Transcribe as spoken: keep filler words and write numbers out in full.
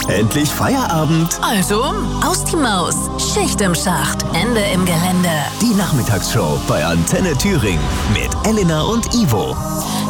endlich Feierabend. Also, aus die Maus. Schicht im Schacht. Ende im Gelände. Die Nachmittagsshow bei Antenne Thüringen mit Elena und Ivo.